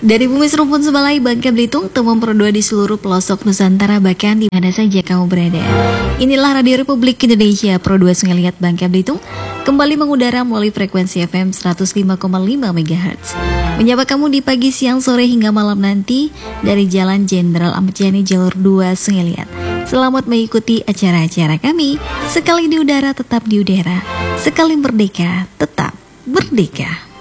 Dari Bumi Serumpun Sebalai, Bangka Belitung, temuan Pro 2 di seluruh pelosok Nusantara, bahkan di mana saja kamu berada. Inilah Radio Republik Indonesia, Pro 2 Sungai Liat Bangka Belitung, kembali mengudara melalui frekuensi FM 105,5 MHz. Menyapa kamu di pagi, siang, sore, hingga malam nanti dari Jalan Jenderal Ahmad Yani, Jalur 2 Sungai Liat. Selamat mengikuti acara-acara kami. Sekali di udara, tetap di udara. Sekali merdeka, tetap merdeka.